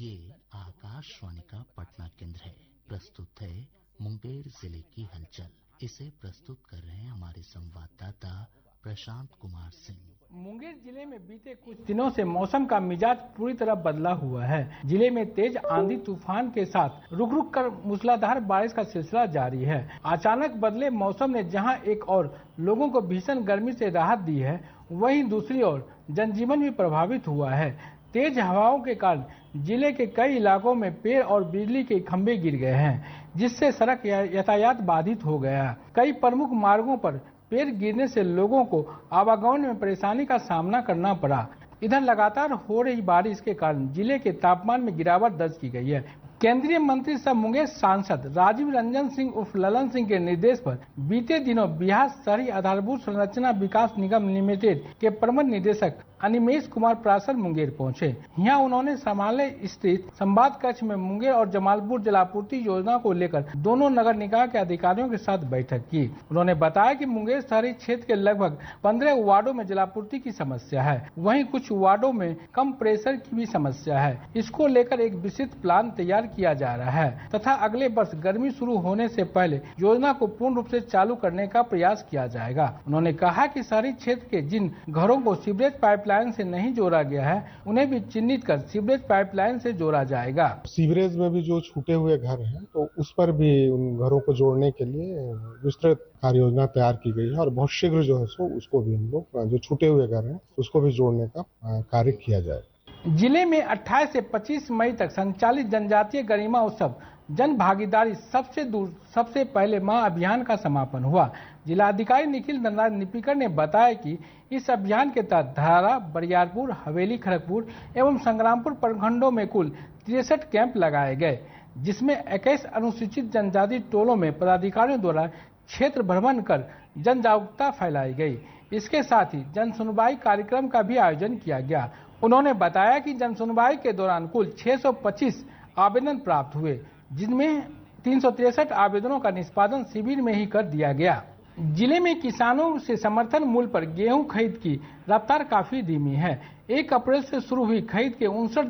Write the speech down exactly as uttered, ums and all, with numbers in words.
ये आकाशवाणी का पटना केंद्र है। प्रस्तुत है मुंगेर जिले की हलचल। इसे प्रस्तुत कर रहे हैं हमारे संवाददाता प्रशांत कुमार सिंह। मुंगेर जिले में बीते कुछ दिनों से मौसम का मिजाज पूरी तरह बदला हुआ है। जिले में तेज आंधी तूफान के साथ रुक रुक कर मूसलाधार बारिश का सिलसिला जारी है। अचानक बदले मौसम ने जहां एक और लोगों को भीषण गर्मी से राहत दी है, वहीं दूसरी ओर जनजीवन भी प्रभावित हुआ है। तेज हवाओं के कारण जिले के कई इलाकों में पेड़ और बिजली के खंभे गिर गए हैं, जिससे सड़क यातायात बाधित हो गया। कई प्रमुख मार्गों पर पेड़ गिरने से लोगों को आवागमन में परेशानी का सामना करना पड़ा। इधर लगातार हो रही बारिश के कारण जिले के तापमान में गिरावट दर्ज की गई है। केंद्रीय मंत्री सह मुंगेर सांसद राजीव रंजन सिंह उर्फ ललन सिंह के निर्देश पर बीते दिनों बिहार शहरी आधारभूत संरचना विकास निगम लिमिटेड के प्रबंध निदेशक अनिमेश कुमार प्रासर मुंगेर पहुंचे। यहाँ उन्होंने समालय स्थित संवाद कक्ष में मुंगेर और जमालपुर जलापूर्ति योजना को लेकर दोनों नगर निकाय के अधिकारियों के साथ बैठक की। उन्होंने बताया कि मुंगेर शहरी क्षेत्र के लगभग पंद्रह वार्डों में जलापूर्ति की समस्या है, वहीं कुछ वार्डों में कम प्रेशर की भी समस्या है। इसको लेकर एक विस्तृत प्लान तैयार किया जा रहा है तथा अगले वर्ष गर्मी शुरू होने से पहले योजना को पूर्ण रूप से चालू करने का प्रयास किया जाएगा। उन्होंने कहा कि शहरी क्षेत्र के जिन घरों को सीवरेज पाइपलाइन से नहीं जोड़ा गया है, उन्हें भी चिन्हित कर सीवरेज पाइपलाइन से जोड़ा जाएगा। सीवरेज में भी जो छूटे हुए घर हैं, तो उस पर भी उन घरों को जोड़ने के लिए विस्तृत कार्य योजना तैयार की गई है और बहुत शीघ्र जो है सो उसको भी हम लोग जो छूटे हुए घर हैं उसको भी जोड़ने का कार्य किया जाए। जिले में अट्ठाईस से पच्चीस मई तक संचालित जनजातीय गरिमा उत्सव जन भागीदारी सबसे दूर सबसे पहले माह अभियान का समापन हुआ। जिलाधिकारी निखिल धनराज निपिकर ने बताया कि इस अभियान के तहत धारा, बरियारपुर, हवेली, खड़गपुर एवं संग्रामपुर प्रखंडों में कुल तिरसठ कैंप लगाए गए, जिसमें इक्कीस अनुसूचित जनजाति टोलों में पदाधिकारियों द्वारा क्षेत्र भ्रमण कर जन जागरूकता फैलाई गई। इसके साथ ही जन सुनवाई कार्यक्रम का भी आयोजन किया गया। उन्होंने बताया कि जन सुनवाई के दौरान कुल छह सौ पच्चीस आवेदन प्राप्त हुए, जिनमें तीन सौ तिरसठ आवेदनों का निष्पादन शिविर में ही कर दिया गया। जिले में किसानों से समर्थन मूल्य पर गेहूं खरीद की रफ्तार काफी धीमी है। एक अप्रैल से शुरू हुई खरीद के उनसठ